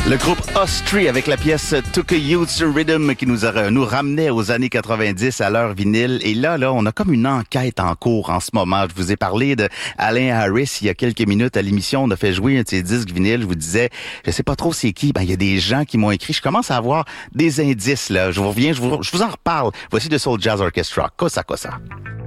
Le groupe Ostry avec la pièce Took a Youth Rhythm qui nous ramenait aux années 90 à l'heure vinyle. Et là, on a comme une enquête en cours en ce moment. Je vous ai parlé de Alain Harris il y a quelques minutes à l'émission. On a fait jouer un de ses disques vinyles. Je vous disais, je sais pas trop c'est qui. Il y a des gens qui m'ont écrit. Je commence à avoir des indices, là. Je vous reviens, je vous en reparle. Voici The Soul Jazz Orchestra. Cosa, cosa.